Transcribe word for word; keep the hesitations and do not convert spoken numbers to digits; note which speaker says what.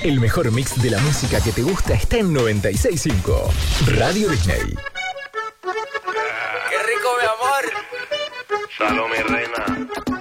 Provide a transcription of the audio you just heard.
Speaker 1: El mejor mix de la música que te gusta está en noventa y seis punto cinco. Radio Disney.
Speaker 2: ¡Qué rico, mi amor!
Speaker 3: Salud, mi reina.